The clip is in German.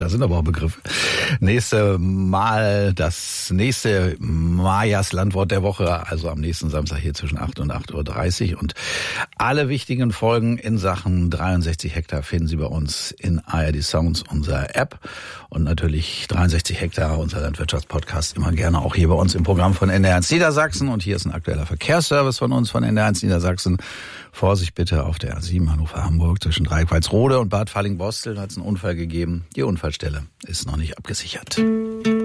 Das sind aber auch Begriffe. Nächste Mal das nächste Majas Landwort der Woche, also am nächsten Samstag hier zwischen 8 und 8:30 Uhr. Und alle wichtigen Folgen in Sachen 63 Hektar finden Sie bei uns in ARD Sounds, unserer App. Und natürlich 63 Hektar, unser Landwirtschaftspodcast, immer gerne auch hier bei uns im Programm von NDR1 Niedersachsen. Und hier ist ein aktueller Verkehrsservice von uns, von NDR1 Niedersachsen. Vorsicht bitte auf der A7 Hannover-Hamburg zwischen Dreieck-Walsrode und Bad Falling-Bostel. Da hat es einen Unfall gegeben. Die Unfallstelle ist noch nicht abgesichert.